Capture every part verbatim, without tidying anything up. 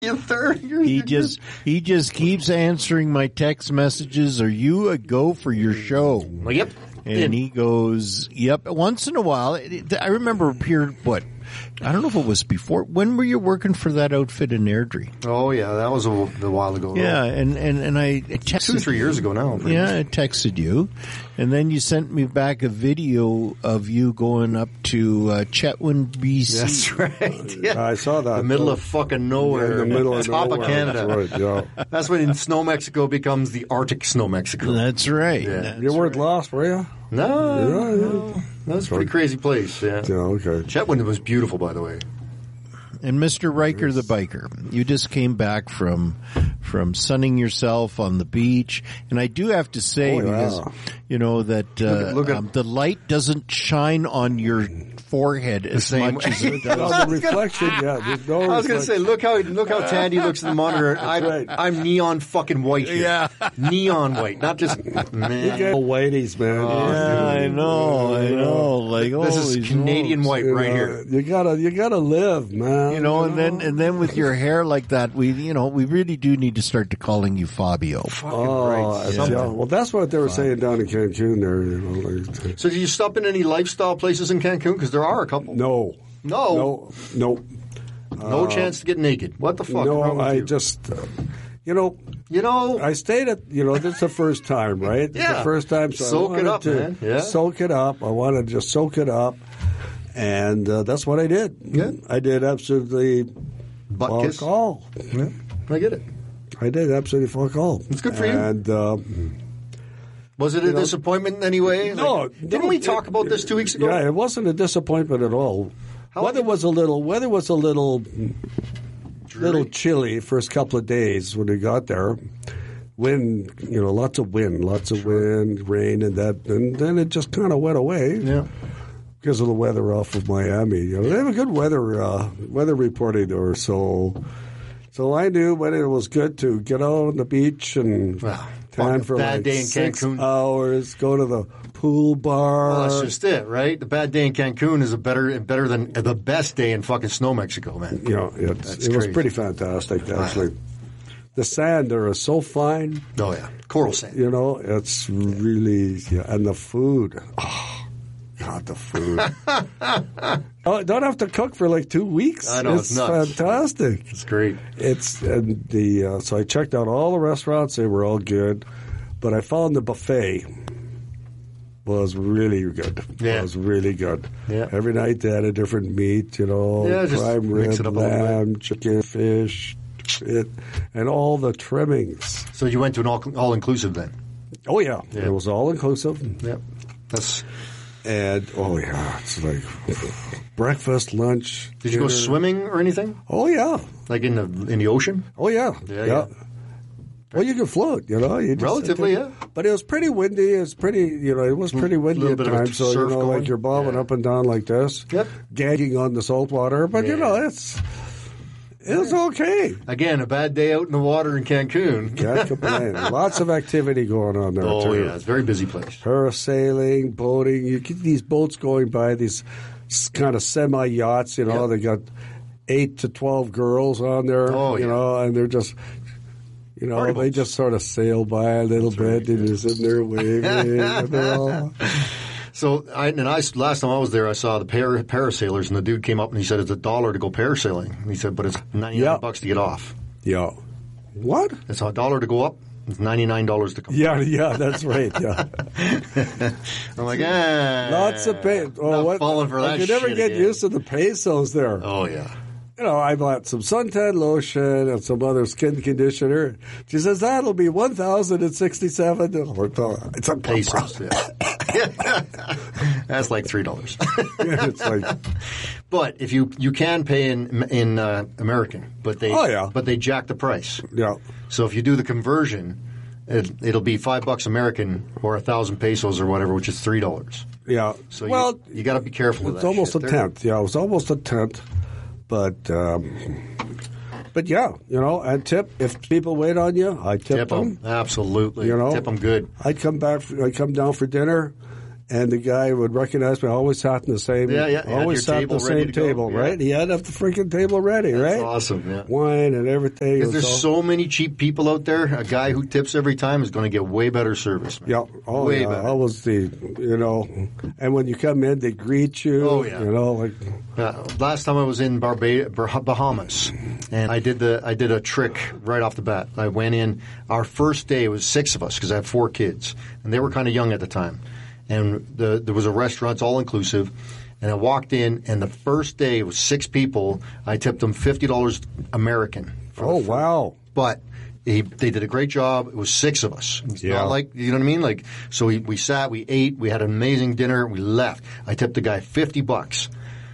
You third. You're, He you're just he just keeps answering my text messages. Are you a go for your show? Well, yep. And he goes, yep. Once in a while, it, it, I remember here, what, I don't know if it was before. When were you working for that outfit in Airdrie? Oh, yeah, that was a, a while ago. Yeah, and, and, and I texted. Two, three years ago now. Yeah, I texted you. And then you sent me back a video of you going up to uh, Chetwynd, B C. That's right. Yeah. I saw that. The middle of fucking nowhere. Yeah, in the middle of top nowhere. of Canada. That's right, yeah. That's when Snow Mexico becomes the Arctic Snow Mexico. That's right. Yeah. That's You weren't right. lost, were you? No, Yeah, yeah. no. That's a pretty crazy place, yeah. Yeah, okay. Chetwynd was beautiful, by the way. And Mister Riker the biker, you just came back from from sunning yourself on the beach, and I do have to say, Oh, yeah. because you know that uh, Look at- look at- um, the light doesn't shine on your forehead as same much way. as it No, does. the reflection, yeah. There's no I was going to say, look how look how Tandy looks in the monitor. I'm, right. I'm neon fucking white here. Yeah. Neon white, not just You man. get whiteys, man. Yeah, I know, I know. Like This is holy Canadian smokes. white You right know, here. You gotta, you gotta live, man. You know, and then and then with your hair like that, we you know we really do need to start to calling you Fabio. Oh, right. it's- Something. yeah. Well, that's what they were saying down in Cancun there. You know, like, So, did you stop in any lifestyle places in Cancun? Because there are a couple. no, No. no, no, No chance to get naked. What the fuck? no. wrong with I you? just, uh, you know, you know, I stayed at, you know, this is the first time, right? It's Yeah. the first time. So Soak I it wanted up, to man. Yeah. Soak it up. I wanted to just soak it up. And uh, that's what I did. Yeah. I did absolutely butt fuck kiss. all. Yeah, I get it. I did absolutely fuck all. It's good for you. And uh, Was it a know- disappointment in any way? No, Like, didn't no, we it- talk about this two weeks ago? yeah, it wasn't a disappointment at all. How weather long- was a little weather was a little Dreary? little chilly first couple of days when we got there. Wind, you know, lots of wind, lots of wind, rain, and that, and then it just kind of went away. Yeah. Because of the weather off of Miami. You know, they have a good weather uh, weather reporting there, so so I knew when it was good to get out on the beach and Well, tan fuck, for bad like day in six Cancun. hours, go to the pool bar. Well, that's just it, right? The bad day in Cancun is a better better than the best day in fucking Snow Mexico, man. you know, it's, That's it was crazy. pretty fantastic, actually. The sand there is so fine, Oh yeah, coral sand. you know, it's really, yeah, and the food. Oh, God, the food. oh, don't have to cook for like two weeks. I know, it's nuts. fantastic. It's great. It's and the uh, so I checked out all the restaurants; they were all good, but I found the buffet was really good. Yeah. Was really good. Yeah. Every night they had a different meat, you know, Yeah, just prime mix rib, it up a little bit. lamb, chicken, fish, it, and all the trimmings. So you went to an all all inclusive then? Oh yeah, Yeah. it was all inclusive. Yep. That's. And oh yeah, it's like breakfast, lunch. Did you go dinner. swimming or anything? Oh yeah, Like in the in the ocean? oh yeah, Yeah, yeah. Well, you can float, you know. You just Relatively, sit there. yeah. But it was pretty windy. It was pretty, you know, it was pretty windy little at bit of a times. So you surf know, going. like you're bobbing Yeah. up and down like this, Yep. gagging on the salt water. But you Yeah. know, it's it's okay. Again, a bad day out in the water in Cancun. Can't complain. Lots of activity going on there Oh too. yeah, it's a very busy place. Parasailing, boating. You get these boats going by, these kind of semi yachts. You know, Yep. they got eight to twelve girls on there. Oh, you yeah. know, and they're just. You know, Party they boats. just sort of sail by a little bit, and you're sitting there waving. and they're all- So, I, and I last time I was there, I saw the para, parasailers, and the dude came up and he said it's a dollar to go parasailing. And he said, but it's ninety nine Yeah. bucks to get off. Yeah. What? It's a dollar to go up. It's ninety nine dollars to come. Yeah, yeah, that's right. Yeah. I'm like, ah, Lots of pay. Oh, not what? falling for I that could never shit get again. used to the pesos there. Oh yeah. You know, I bought some suntan lotion and some other skin conditioner. She says that'll be one thousand and sixty-seven. It's a Pesos. Yeah. That's like three dollars. It's like, But if you you can pay in in uh, American, but they Oh, yeah. but they jack the price. yeah, So if you do the conversion, it, it'll be five bucks American or a thousand pesos or whatever, which is three dollars. yeah. So well, you, you got to be careful of it's that. almost shit. a They're- tenth. Yeah, it was almost a tenth. But, um, but yeah, you know, and tip if people wait on you, I tip, Tip them. them, absolutely. You know, Tip them good. I'd come back. For, I'd come down for dinner, and the guy would recognize me. I always sat in the same. Yeah, yeah. You had Always your sat at the table ready same to go. table, Yeah. right? He had up the freaking table ready, That's right? awesome, yeah. Wine and everything. Because It there's was all- so many cheap people out there. A guy who tips every time is going to get way better service, man. Yeah, oh way yeah. better. I was the, you know, and when you come in, they greet you. Oh, yeah. You know, like Uh, last time I was in Barbados, Bahamas, and I did the I did a trick right off the bat. I went in. Our first day was six of us because I have four kids, and they were kind of young at the time. And the, there was a restaurant, it's all inclusive. And I walked in, and the first day it was six people. I tipped them fifty dollars American. for oh the food. wow. But he, they did a great job. It was six of us. It's Yeah. not like, you know what I mean? Like, so we, we sat, we ate, we had an amazing dinner, we left. I tipped the guy fifty bucks.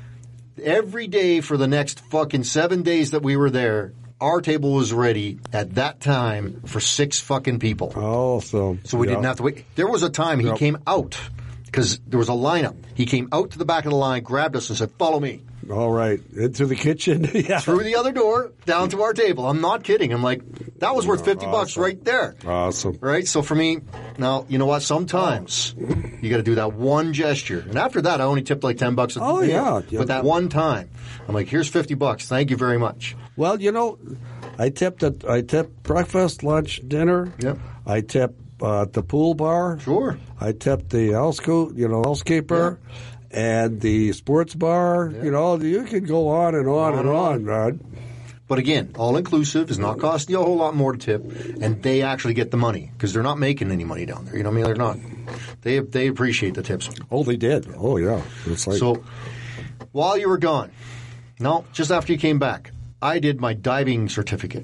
Every day for the next fucking seven days that we were there, our table was ready at that time for six fucking people. Oh, so So we yeah. didn't have to wait. There was a time he Yep. came out because there was a lineup. He came out to the back of the line, grabbed us, and said, "Follow me." All right, into the kitchen. Yeah. Through the other door, down to our table. I'm not kidding. I'm like, that was worth fifty bucks Awesome. right there. Awesome. Right? So for me, now, you know what? Sometimes you got to do that one gesture. And after that, I only tipped like ten bucks. At Oh, the yeah. Yeah. But that one time, I'm like, here's fifty bucks. Thank you very much. Well, you know, I tipped at I tipped breakfast, lunch, dinner. Yep. I tipped uh, at the pool bar. Sure. I tipped the houseco- you know, housekeeper, and the sports bar. You know, you could go on and on, On and and on, on. Rod. But again, all inclusive is not costing you a whole lot more to tip, and they actually get the money because they're not making any money down there. You know what I mean? They're not. They they appreciate the tips. Oh, they did. Oh, yeah. It's like So while you were gone, no, just after you came back, I did my diving certificate.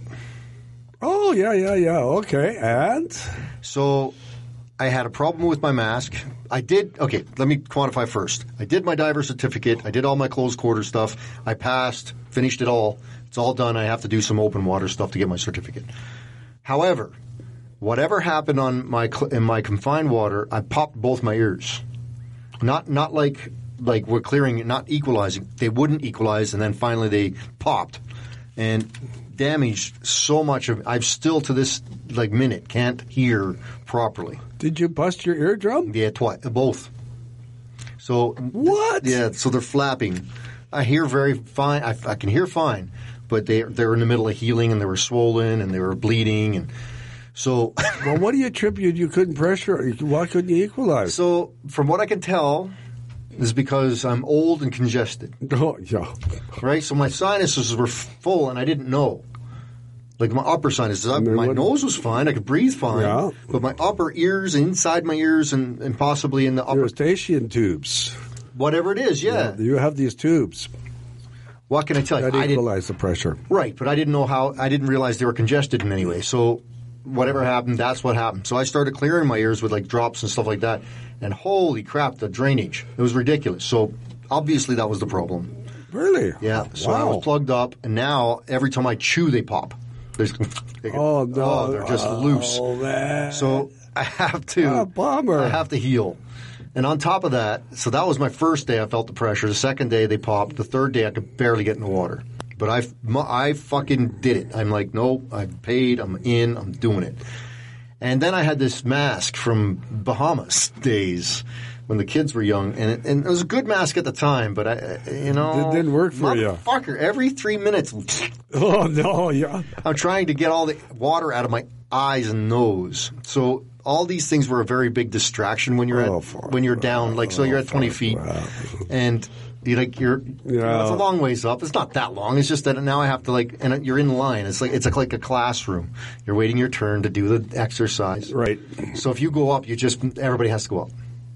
oh, yeah, yeah, yeah. Okay, and So I had a problem with my mask. I did, okay, let me quantify first. I did my diver certificate. I did all my closed quarter stuff. I passed, finished it all. It's all done. I have to do some open water stuff to get my certificate. However, whatever happened on my cl- in my confined water, I popped both my ears. Not not like like we're clearing it, not equalizing. They wouldn't equalize, and then finally they popped and damaged so much of. I've still to this like minute can't hear properly. did you bust your eardrum? Yeah, twice, both. So What? Yeah, so they're flapping. I hear very fine. I, I can hear fine, but they they're in the middle of healing, and they were swollen, and they were bleeding, and so. Well, what do you attribute you couldn't pressure? Why couldn't you equalize? So, from what I can tell, is because I'm old and congested, Oh, yeah. right? So my sinuses were full, and I didn't know. Like my upper sinuses, I, And then my what- nose was fine. I could breathe fine, Yeah. but my upper ears, inside my ears, and, and possibly in the upper, Eustachian tubes. whatever it is, yeah. You have these tubes What can I tell you? that I didn't, equalize the pressure. right, but I didn't know how. I didn't realize they were congested in any way. So whatever happened, that's what happened. So I started clearing my ears with like drops and stuff like that. And holy crap, the drainage. It was ridiculous. So obviously that was the problem. Really? Yeah. So wow. I was plugged up, and now every time I chew, they pop. There's, they get- Oh, no. oh, they're just Oh, loose. man. So I have to. Ah, bummer. I have to heal. And on top of that, so that was my first day. I felt the pressure. The second day they popped. The third day I could barely get in the water. But I, I fucking did it. I'm like, no, I've paid. I'm in. I'm doing it. And then I had this mask from Bahamas days when the kids were young, and it, and it was a good mask at the time. But I, you know, It didn't work for you. Motherfucker, every three minutes, Oh, no. Yeah. I'm trying to get all the water out of my eyes and nose. So all these things were a very big distraction when you're Oh, at fuck. when you're down. Like so, you're at twenty feet, and you like you're. You know, it's a Yeah. long ways up. It's not that long. It's just that now I have to like, and you're in line. It's like it's like, like a classroom. You're waiting your turn to do the exercise. Right. So if you go up, you just everybody has to go up.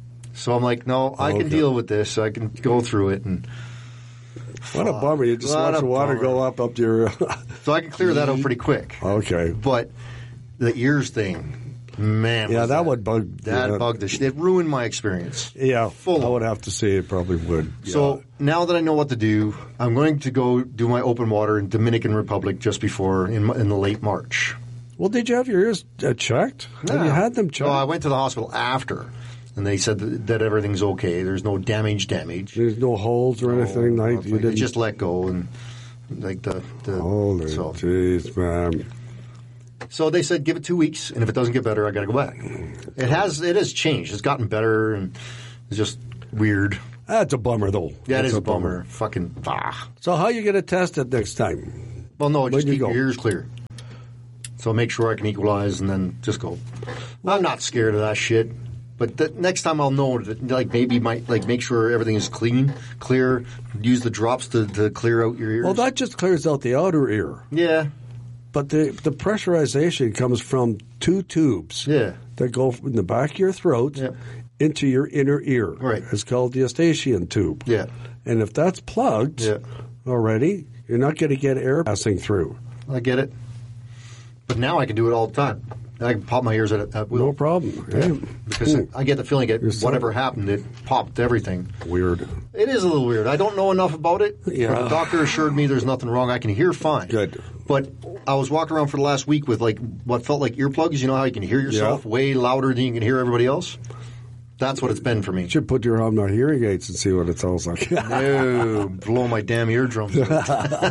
So I'm like, no, I can Okay. deal with this. I can go through it, and What a bummer. You just What watch a the water bummer. go up up to your... so I can clear that out pretty quick. Okay. But the ears thing, man. Yeah, was that would bug... That yeah. bugged the shit. It ruined my experience. Yeah, Full I on. would have to say it probably would. So now that I know what to do, I'm going to go do my open water in Dominican Republic just before in, in the late March. Well, did you have your ears uh, checked? Have you had them checked? No, I went to the hospital after, and they said that, that everything's okay. There's no damage, damage. There's no holes or anything like Nothing. you They didn't. just let go and like the, the Holy so. jeez, man! So they said give it two weeks, and if it doesn't get better, I got to go back. It has it has changed. It's gotten better, and It's just weird. That's a bummer, though. Yeah, it That's is a bummer. Fucking, ah. So how you going to test it next time? Well, no, just you keep go? your ears clear. So make sure I can equalize and then just go. I'm not scared of that shit. But the next time I'll know that, like, maybe might like make sure everything is clean, clear. Use the drops to, to clear out your ears. Well, that just clears out the outer ear. Yeah, But the the pressurization comes from two tubes yeah, that go in the back of your throat Yep. into your inner ear. Right. It's called the Eustachian tube. yeah, And if that's plugged Yeah. already, you're not going to get air passing through. I get it. But now I can do it all the time. I can pop my ears at, at will. No problem. Yeah. Because Hmm. I get the feeling that so- whatever happened, it popped everything. Weird. It is a little weird. I don't know enough about it. Yeah. But the doctor assured me there's nothing wrong. I can hear fine. Good. But I was walking around for the last week with like what felt like earplugs. You know how you can hear yourself Yeah. way louder than you can hear everybody else? That's what it's been for me. You should put your arm on hearing aids and see what it sounds like. No, blow my damn eardrums out.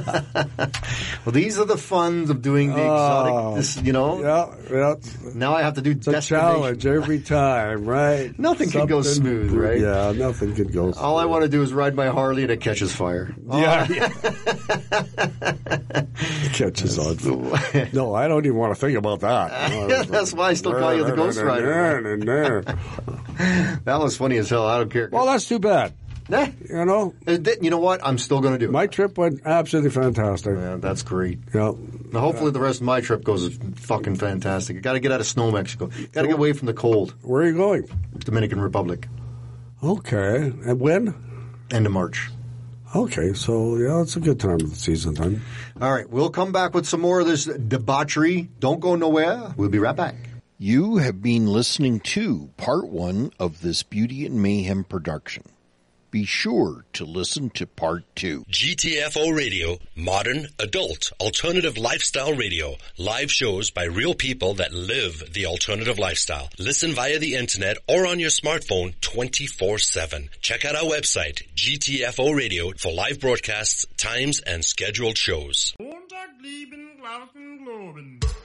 Well, these are the funs of doing the exotic, Oh. this, you know. yeah, yeah. Now I have to do It's a destination. challenge every time, right? Nothing can go Something- smooth, right? Yeah, nothing can go smooth. All I want to do is ride my Harley and it catches fire. Yeah, yeah. Catches on. fire. No, I don't even want to think about that. That's why I still call you the Ghost Rider. That was funny as hell. I don't care. Well, that's too bad. Eh, You know, it did- you know what? I'm still going to do it. my trip went absolutely fantastic. Yeah, that's great. Yeah. Now, hopefully, the rest of my trip goes fucking fantastic. I got to get out of snow, Mexico. Got to get away from the cold. Where are you going? Dominican Republic, Okay. And when? end of March. Okay, so yeah, it's a good time of the season then. All right, we'll come back with some more of this debauchery. Don't go nowhere. We'll be right back. You have been listening to part one of this Beauty and Mayhem production. Be sure to listen to part two. G T F O Radio, modern, adult, alternative lifestyle radio. Live shows by real people that live the alternative lifestyle. Listen via the internet or on your smartphone twenty-four seven. Check out our website, G T F O Radio, for live broadcasts, times, and scheduled shows. Montag, lieben, Glauben, Globen.